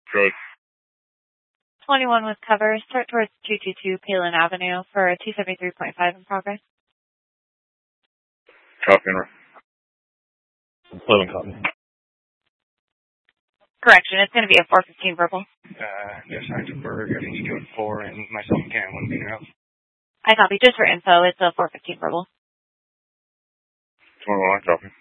Good. 21 with cover. Start towards 222 Palin Avenue for 273.5 in progress. Copy. 11 copy. Correction, it's going to be a 415 verbal. Yes, Heisenberg, I need you at 4, and myself and Karen want to be out. I copy. Just for info, it's a 415 verbal. 21, copy.